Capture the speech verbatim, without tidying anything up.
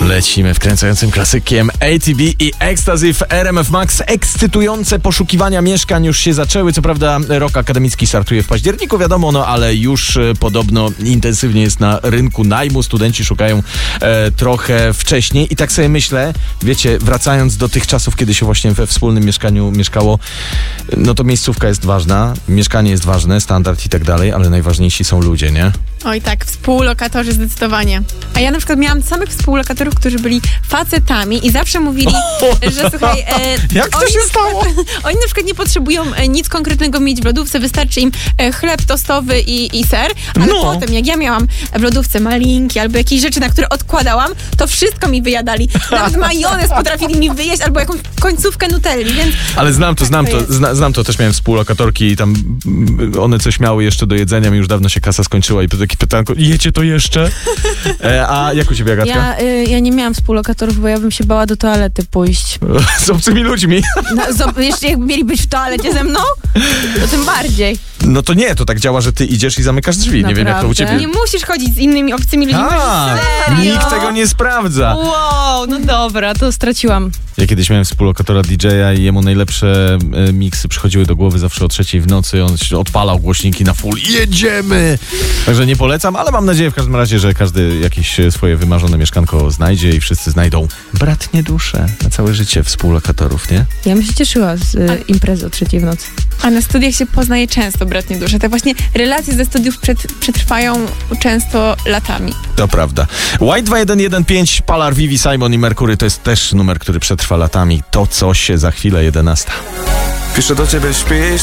Lecimy wkręcającym klasykiem A T B i Ecstasy w R M F Max. Ekscytujące poszukiwania mieszkań już się zaczęły. Co prawda rok akademicki startuje w październiku, wiadomo, no ale już e, podobno intensywnie jest na rynku najmu. Studenci szukają e, trochę wcześniej i tak sobie myślę, wiecie, wracając do tych czasów, kiedy się właśnie we wspólnym mieszkaniu mieszkało, no to miejscówka jest ważna, mieszkanie jest ważne, standard i tak dalej, ale najważniejsi są ludzie, nie? Oj tak, współlokatorzy zdecydowanie. A ja na przykład miałam samych współlokatorów, którzy byli facetami i zawsze mówili, że słuchaj... E, Jak to oni się na przykład, stało? Oni na przykład nie potrzebują e, nic konkretnego mieć w lodówce, wystarczy im e, chleb tostowy i, i ser, ale No. potem jak ja miałam w lodówce malinki albo jakieś rzeczy, na które odkładałam, to wszystko mi wyjadali. Nawet majonez potrafili mi wyjeść albo jakąś końcówkę nutelli, więc... Ale znam to, Tak znam to to, jest. zna, znam to, też miałem współlokatorki i tam mm, one coś miały jeszcze do jedzenia, mi już dawno się kasa skończyła i takie pytanko, jecie to jeszcze? E, a jak u ciebie, Agatka? Ja, y, ja nie miałam współlokatorów, bo ja bym się bała do toalety pójść. Z obcymi ludźmi? No, zo- jeszcze jak mieli być w toalecie ze mną, to tym bardziej. No to nie, to tak działa, że ty idziesz i zamykasz drzwi. Nie wiem, jak to u Naprawdę? ciebie. Nie musisz chodzić z innymi obcymi ludźmi. A, Serio? nikt tego nie sprawdza. Wow, no dobra, to straciłam. Ja kiedyś miałem współlokatora D J a i jemu najlepsze e, miksy przychodziły do głowy zawsze o trzeciej w nocy. On się odpalał głośniki na full. Jedziemy! Także nie polecam, ale mam nadzieję w każdym razie, że każdy jakieś e, swoje wymarzone mieszkanko znajdzie i wszyscy znajdą bratnie dusze na całe życie współlokatorów, nie? Ja bym się cieszyła z y, imprezy o trzeciej w nocy. A na studiach się poznaje często bratnie dusze. Te właśnie relacje ze studiów przed, przetrwają często latami. To prawda. White dwa jeden jeden pięć, Palar, Vivi, Simon i Merkury to jest też numer, który przetrwa latami. To coś za chwilę jedenasta. Piszę do ciebie, śpisz?